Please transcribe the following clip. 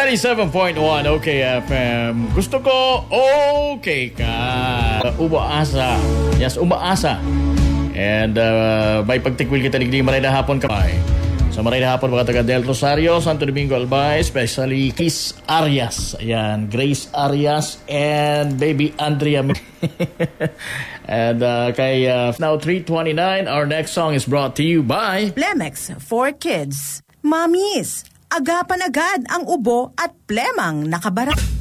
97.1 OKFM. Gusto ko okay ka. Umaasa. Yes, umaasa. And may pagtikwil kita ligdi maray na hapon ka. Sa maray na hapon mga taga Del Rosario, Santo Domingo, Albay, especially Chris Arias. Ayan, Grace Arias and baby Andrea. And kay now 3:29, our next song is brought to you by Plemex for Kids. Mamis, agapan agad ang ubo at plemang nakabarak.